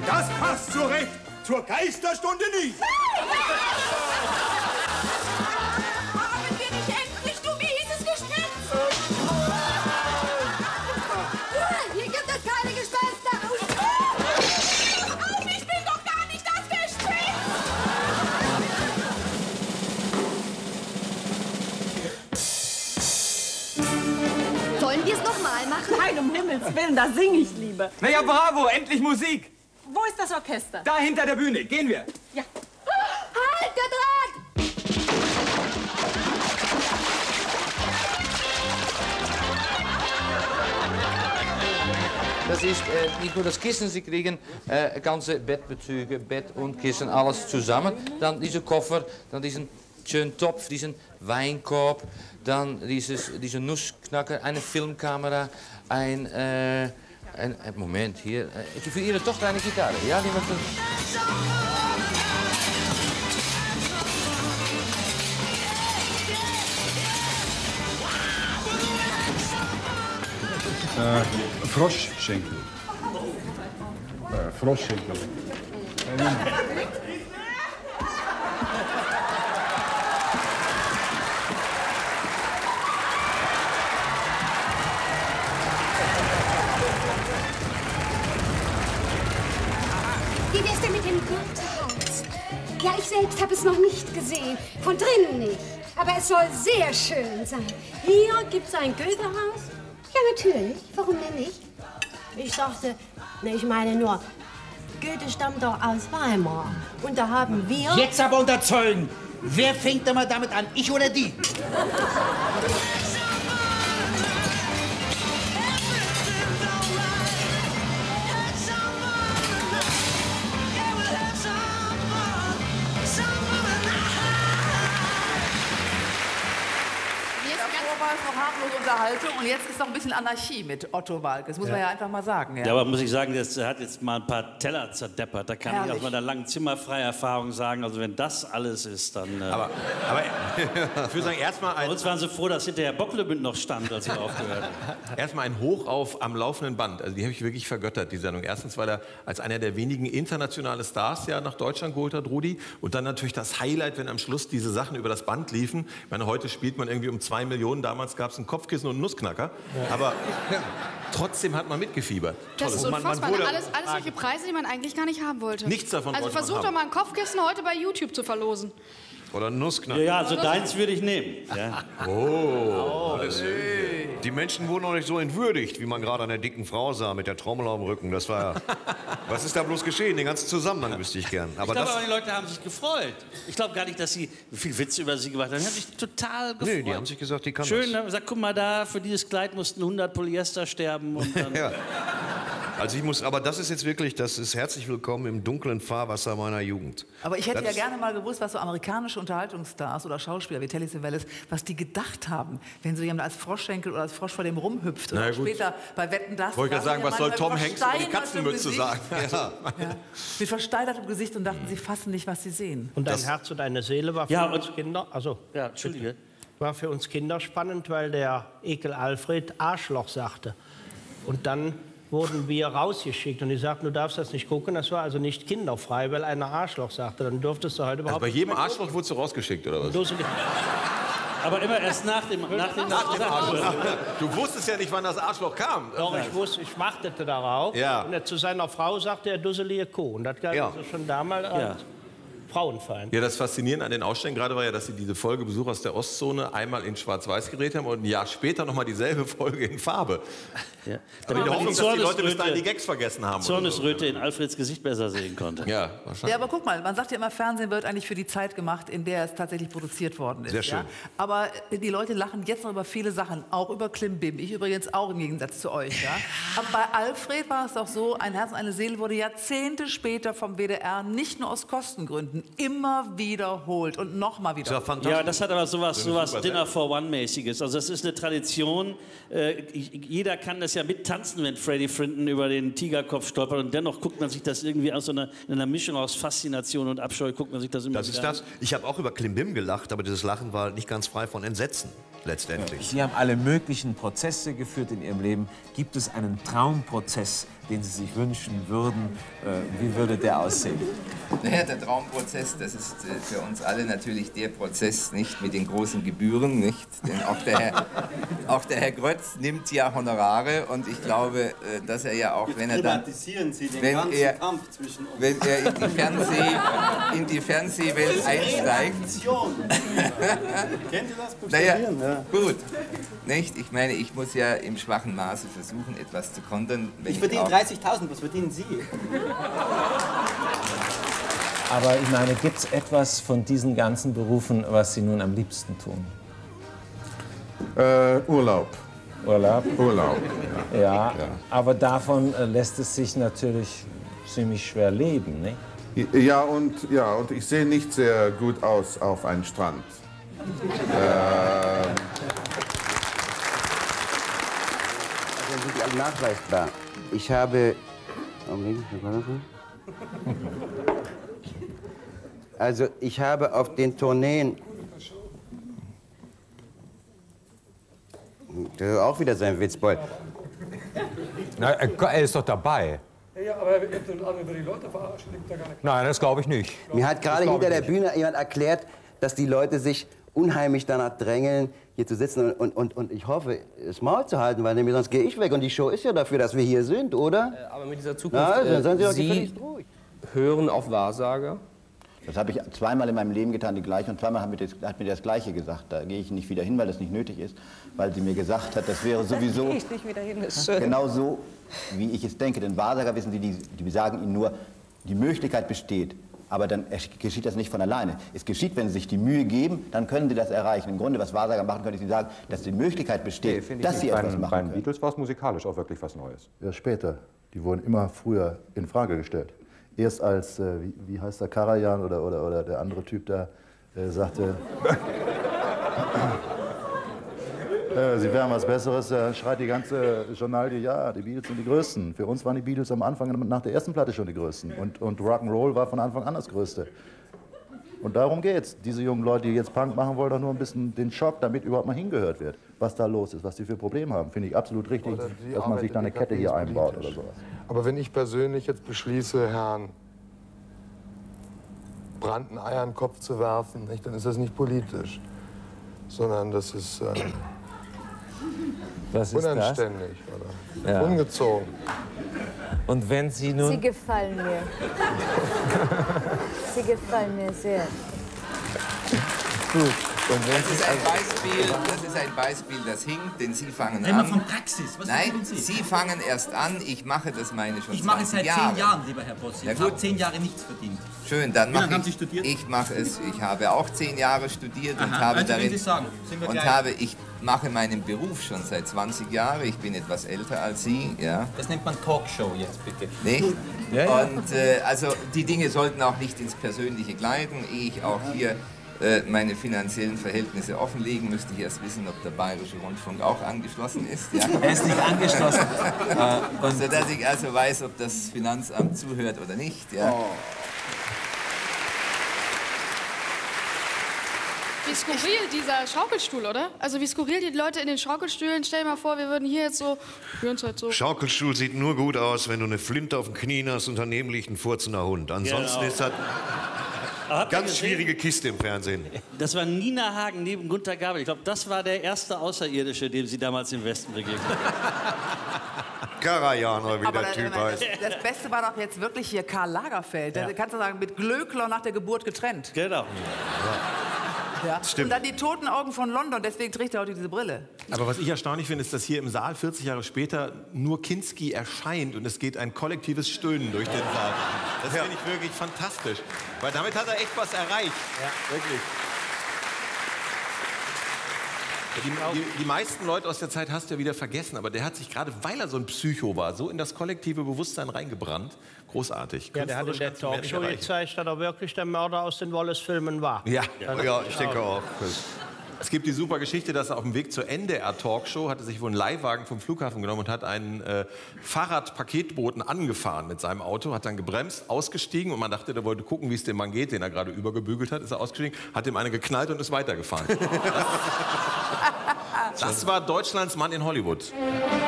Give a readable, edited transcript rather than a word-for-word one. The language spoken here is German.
Das passt zurecht zur Geisterstunde nicht. Haben wir nicht endlich, du mieses Gespenst? Hier gibt es keine Gespenster. Auf, ich bin doch gar nicht das Gespenst! Sollen wir es nochmal machen? Nein, um Himmels Willen, da sing ich lieber. Na ja, bravo, endlich Musik. Wo ist das Orchester? Da hinter der Bühne, gehen wir. Ja. Halt, der Draht! Das ist nicht nur das Kissen, Sie kriegen ganze Bettbezüge, Bett und Kissen, alles zusammen. Dann dieser Koffer, dann diesen schönen Topf, diesen Weinkorb, dann diese Nussknacker, eine Filmkamera, ein Moment, hier. Für Ihre Tochter eine Gitarre, ja? Die möchte... Froschschenkel. Froschschenkel. Wie wär's denn mit dem Goethehaus? Ja, ich selbst habe es noch nicht gesehen. Von drinnen nicht. Aber es soll sehr schön sein. Hier gibt's ein Goethehaus? Ja, natürlich. Warum denn nicht? Ich dachte, ne, ich meine nur, Goethe stammt doch aus Weimar. Und da haben wir... Jetzt aber unter Zeugen. Wer fängt denn mal damit an, ich oder die? Noch harmlose Unterhaltung und jetzt ist noch ein bisschen Anarchie mit Otto Walkes. Das muss man ja einfach mal sagen. Ja, ja, aber muss ich sagen, er hat jetzt mal ein paar Teller zerdeppert. Da kann Herrlich. ich aus meiner langen Zimmerfreierfahrung sagen, also wenn das alles ist, dann... Aber ich würde sagen, erstmal Bei uns waren sie froh, dass hinterher Bocklebünd noch stand, als wir aufgehört haben. Erstmal ein Hoch auf am laufenden Band. Also die habe ich wirklich vergöttert, die Sendung. Erstens, weil er als einer der wenigen internationale Stars ja nach Deutschland geholt hat, Rudi. Und dann natürlich das Highlight, wenn am Schluss diese Sachen über das Band liefen. Ich meine, heute spielt man irgendwie um 2 Millionen. Damals gab es ein Kopfkissen und einen Nussknacker. Ja. Aber trotzdem hat man mitgefiebert. Das ist unfassbar. Alles solche Preise, die man eigentlich gar nicht haben wollte. Nichts davon Also wollte man versuch doch haben. mal ein Kopfkissen heute bei YouTube zu verlosen. Oder einen Nussknacker. Ja, also deins würde ich nehmen. Ja. Oh, Die Menschen wurden noch nicht so entwürdigt, wie man gerade an der dicken Frau sah mit der Trommel am Rücken. Das war... Was ist da bloß geschehen? Den ganzen Zusammenhang wüsste ich gern. Aber ich glaube, die Leute haben sich gefreut. Ich glaube gar nicht, dass sie viel Witze über sie gemacht haben. Die haben sich total gefreut. Nee, die haben sich gesagt, die kann Schön, das. haben gesagt, guck mal da, für dieses Kleid mussten 100 Polyester sterben. Und dann Ja. Also ich muss, aber das ist jetzt wirklich, das ist herzlich willkommen im dunklen Fahrwasser meiner Jugend. Aber ich hätte Das ja gerne mal gewusst, was so amerikanische Unterhaltungsstars oder Schauspieler wie Telly Savalas, was die gedacht haben, wenn so jemand als Froschschenkel oder als Frosch vor dem rumhüpft. Oder später bei Wetten, das. Wollte ich sagen, was soll Tom Hanks über die versteinertem Katzenmütze Gesicht. sagen? Ja. Mit versteinertem Gesicht und dachten, sie fassen nicht, was sie sehen. Und dein Herz und deine Seele war für uns Kinder, also ja, Entschuldige, war für uns Kinder spannend, weil der Ekel Alfred Arschloch sagte. Und dann wurden wir rausgeschickt und die sagten, du darfst das nicht gucken. Das war also nicht kinderfrei, weil einer Arschloch sagte. Dann durftest du halt überhaupt Also bei jedem nicht mehr Arschloch wurdest du rausgeschickt, oder was? Aber immer erst nach dem Arschloch. Du wusstest ja nicht, wann das Arschloch kam. Doch, ich wartete darauf. Ja. Und er zu seiner Frau sagte er dusselige Kuh. Und das galt also schon damals als Frauenfeind. Ja, das Faszinierende an den Ausstellungen gerade war ja, dass sie diese Folge Besuch aus der Ostzone einmal in Schwarz-Weiß gedreht haben und ein Jahr später nochmal dieselbe Folge in Farbe. Ja. Aber in der Hoffnung, dass die Leute bis dahin die Gags vergessen haben. Zornesröte in Alfreds Gesicht besser sehen konnte. Ja, wahrscheinlich. Ja, aber guck mal, man sagt ja immer, Fernsehen wird eigentlich für die Zeit gemacht, in der es tatsächlich produziert worden ist. Sehr schön. Ja? Aber die Leute lachen jetzt noch über viele Sachen, auch über Klimbim. Ich übrigens auch im Gegensatz zu euch. Ja? Aber bei Alfred war es doch so, Ein Herz und eine Seele wurde Jahrzehnte später vom WDR nicht nur aus Kostengründen immer wiederholt und nochmal wiederholt. Ja, das hat aber sowas Dinner for One-mäßiges. Also das ist eine Tradition. Jeder kann das ja mittanzen, wenn Freddie Frinton über den Tigerkopf stolpert. Und dennoch guckt man sich das irgendwie aus in einer Mischung aus Faszination und Abscheu, guckt man sich das immer Das ist wieder das. Ich habe auch über Klimbim gelacht, aber dieses Lachen war nicht ganz frei von Entsetzen, letztendlich. Sie haben alle möglichen Prozesse geführt in Ihrem Leben. Gibt es einen Traumprozess, den Sie sich wünschen würden? Wie würde der aussehen? Naja, der Traumprozess, das ist für uns alle natürlich der Prozess, nicht mit den großen Gebühren, nicht? Denn auch der Herr Grötz nimmt ja Honorare und ich glaube, dass er ja auch, wenn er dann, wenn er in die Fernsehwelt einsteigt. Kennt ihr das? Naja, gut, nicht? Ich meine, ich muss ja im schwachen Maße versuchen, etwas zu kontern. Ich verdiene 30.000, was verdienen Sie? Aber ich meine, gibt es etwas von diesen ganzen Berufen, was Sie nun am liebsten tun? Urlaub. Urlaub? Urlaub, ja. Ja, aber davon lässt es sich natürlich ziemlich schwer leben, nicht? Ja, und ich sehe nicht sehr gut aus auf einem Strand. Also sind die alle nachweisbar. Ich habe... Also ich habe auf den Tourneen... Das ist auch wieder sein Witzbold. Na, er ist doch dabei. Ja, aber er wird den anderen über die Leute verarschen, nimmt er gar nicht. Nein, das glaube ich nicht. Mir hat gerade hinter der Bühne jemand erklärt, dass die Leute sich unheimlich danach drängeln, hier zu sitzen und ich hoffe, das Maul zu halten, weil nämlich sonst gehe ich weg und die Show ist ja dafür, dass wir hier sind, oder? Aber mit dieser Zukunft, dann seien Sie doch Sie gefälligst ruhig. hören auf Wahrsager? Das habe ich zweimal in meinem Leben getan, die gleiche, und zweimal hat mir das Gleiche gesagt. Da gehe ich nicht wieder hin, weil das nicht nötig ist, weil sie mir gesagt hat, das wäre sowieso Da gehe ich nicht wieder hin, ist schön. genau so, wie ich es denke. Denn Wahrsager, wissen Sie, die sagen Ihnen nur, die Möglichkeit besteht, aber dann geschieht das nicht von alleine. Es geschieht, wenn Sie sich die Mühe geben, dann können Sie das erreichen. Im Grunde, was Wahrsager machen können, ist, Sie sagen, dass die Möglichkeit besteht, dass Sie etwas machen Bei den können. Beatles war es musikalisch auch wirklich was Neues. Ja, später. Die wurden immer früher in Frage gestellt. Erst als, wie heißt der, Karajan oder der andere Typ da, sagte, sie wären was Besseres, schreit die ganze Journalie, ja, die Beatles sind die Größten. Für uns waren die Beatles am Anfang nach der ersten Platte schon die Größten. Und Rock'n'Roll war von Anfang an das Größte. Und darum geht's. Diese jungen Leute, die jetzt Punk machen, wollen doch nur ein bisschen den Schock, damit überhaupt mal hingehört wird. Was da los ist, was die für Probleme haben. Finde ich absolut richtig, dass man sich da eine Kette hier einbaut oder sowas. Aber wenn ich persönlich jetzt beschließe, Herrn Brandt ein Ei an den Kopf zu werfen, nicht, dann ist das nicht politisch, sondern das ist unanständig oder Ja. ungezogen. Und wenn Sie nun... Sie gefallen mir. Sie gefallen mir sehr. Gut. Das ist ein Beispiel, das hinkt, denn Sie fangen Immer an. von Praxis. Was Nein, machen Sie? Sie fangen erst an. Ich mache das meine schon Ich mache es 20 seit 10 Jahre. Jahren, lieber Herr Boss. Ja, Ich habe gut. 10 Jahre nichts verdient. Schön, dann Wie lange mache haben Sie studiert? ich mache es. Ich habe auch 10 Jahre studiert und Aha, habe also wenn darin Sie sagen, sind wir gleich. ich mache meinen Beruf schon seit 20 Jahren. Ich bin etwas älter als Sie, ja. Das nennt man Talkshow jetzt, bitte. Nicht? Ja, ja. Und also die Dinge sollten auch nicht ins Persönliche gleiten. Ehe ich auch hier meine finanziellen Verhältnisse offenlegen, müsste ich erst wissen, ob der Bayerische Rundfunk auch angeschlossen ist. Ja? Er ist nicht angeschlossen. Sodass ich also weiß, ob das Finanzamt zuhört oder nicht. Ja? Oh. Wie skurril dieser Schaukelstuhl, oder? Also wie skurril die Leute in den Schaukelstühlen. Stell dir mal vor, wir würden hier jetzt so... Schaukelstuhl sieht nur gut aus, wenn du eine Flinte auf dem Knie hast und daneben liegt ein furzender Hund. Ansonsten Genau. ist das ganz schwierige Kiste im Fernsehen. Das war Nina Hagen neben Gunter Gabel. Ich glaube, das war der erste Außerirdische, dem Sie damals im Westen begegnet sind. Karajan, oder wie Aber der Typ heißt. das Beste war doch jetzt wirklich hier Karl Lagerfeld. Ja. Da kannst du sagen, mit Glöckler nach der Geburt getrennt. Genau. Ja. Stimmt. Und dann die toten Augen von London, deswegen trägt er heute diese Brille. Aber was ich erstaunlich finde, ist, dass hier im Saal 40 Jahre später nur Kinski erscheint und es geht ein kollektives Stöhnen durch den Saal. Das finde ich wirklich fantastisch, weil damit hat er echt was erreicht. Ja, wirklich. Die meisten Leute aus der Zeit hast du ja wieder vergessen, aber der hat sich gerade, weil er so ein Psycho war, so in das kollektive Bewusstsein reingebrannt. Großartig. Ja, der hat in der Talkshow gezeigt, dass er wirklich der Mörder aus den Wallace-Filmen war. Ja, ich denke auch. Es gibt die super Geschichte, dass er auf dem Weg zur NDR-Talkshow hatte sich wohl einen Leihwagen vom Flughafen genommen und hat einen Fahrradpaketboten angefahren mit seinem Auto, hat dann gebremst, ausgestiegen und man dachte, der wollte gucken, wie es dem Mann geht, den er gerade übergebügelt hat, ist er ausgestiegen, hat ihm eine geknallt und ist weitergefahren. Das war Deutschlands Mann in Hollywood.